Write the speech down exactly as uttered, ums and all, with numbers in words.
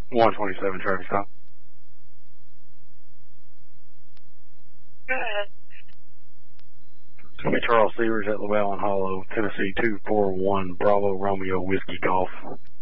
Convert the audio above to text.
one twenty-seven traffic stop. Go ahead. Charles Severs at Llewellyn Hollow, Tennessee two four one Bravo Romeo Whiskey Golf.